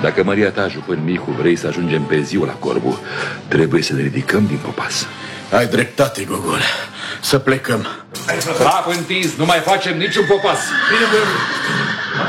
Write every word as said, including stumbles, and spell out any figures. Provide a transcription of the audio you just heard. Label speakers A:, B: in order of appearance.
A: Dacă Maria ta, jupân Mihu, vrei să ajungem pe ziua la Corbu, trebuie să ne ridicăm din popas.
B: Ai dreptate, Gogol. Să plecăm.
A: Praf întins, nu mai facem niciun popas.
B: Bine, bine.